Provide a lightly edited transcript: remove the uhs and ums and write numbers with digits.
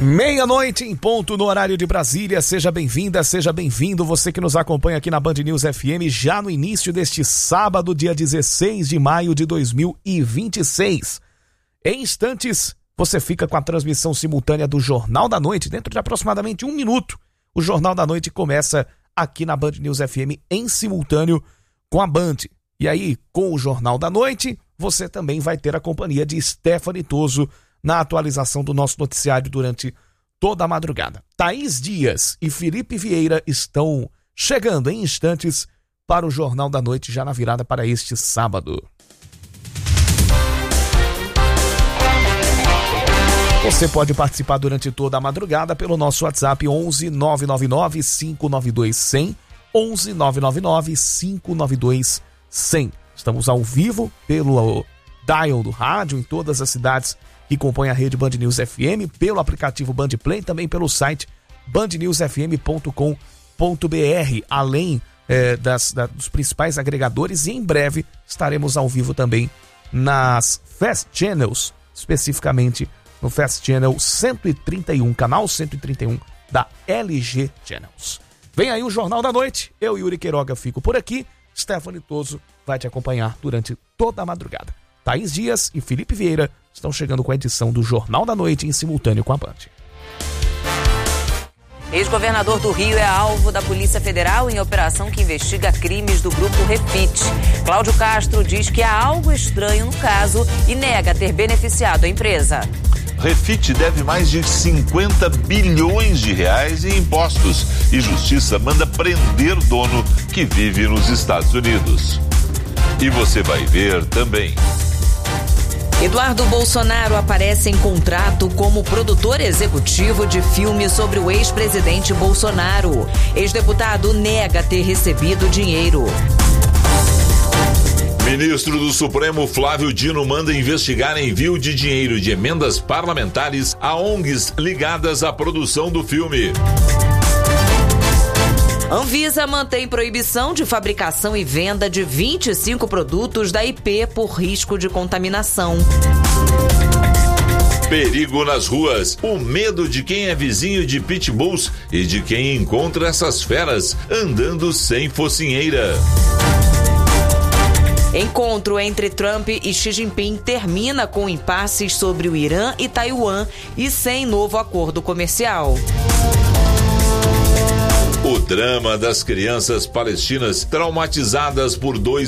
Meia-noite em ponto no horário de Brasília. Seja bem-vinda, seja bem-vindo. Você que nos acompanha aqui na Band News FM já no início deste sábado, dia 16 de maio de 2026. Em instantes, você fica com a transmissão simultânea do Jornal da Noite. Dentro de aproximadamente 1 minuto, o Jornal da Noite começa aqui na Band News FM em simultâneo com a Band. E aí, com o Jornal da Noite, você também vai ter a companhia de Stephanie Toso na atualização do nosso noticiário durante toda a madrugada. Thaís Dias e Felipe Vieira estão chegando em instantes para o Jornal da Noite, já na virada para este sábado. Você pode participar durante toda a madrugada pelo nosso WhatsApp 11 999 592 100, 11 999 592 100. Estamos ao vivo pelo dial do rádio em todas as cidades que compõem a rede Band News FM, pelo aplicativo Band Play, também pelo site bandnewsfm.com.br, além dos principais agregadores, e em breve estaremos ao vivo também nas Fast Channels, especificamente no Fast Channel 131, canal 131 da LG Channels. Vem aí o Jornal da Noite, eu, Yuri Queiroga, fico por aqui, Stephanie Toso vai te acompanhar durante toda a madrugada. Thaís Dias e Felipe Vieira estão chegando com a edição do Jornal da Noite em simultâneo com a Band. Ex-governador do Rio é alvo da Polícia Federal em operação que investiga crimes do grupo Refit. Cláudio Castro diz que há algo estranho no caso e nega ter beneficiado a empresa. Refit deve mais de 50 bilhões de reais em impostos e Justiça manda prender dono que vive nos Estados Unidos. E você vai ver também. Eduardo Bolsonaro aparece em contrato como produtor executivo de filme sobre o ex-presidente Bolsonaro. Ex-deputado nega ter recebido dinheiro. Ministro do Supremo Flávio Dino manda investigar envio de dinheiro de emendas parlamentares a ONGs ligadas à produção do filme. Anvisa mantém proibição de fabricação e venda de 25 produtos da IP por risco de contaminação. Perigo nas ruas, o medo de quem é vizinho de pitbulls e de quem encontra essas feras andando sem focinheira. Encontro entre Trump e Xi Jinping termina com impasses sobre o Irã e Taiwan e sem novo acordo comercial. O drama das crianças palestinas traumatizadas por 2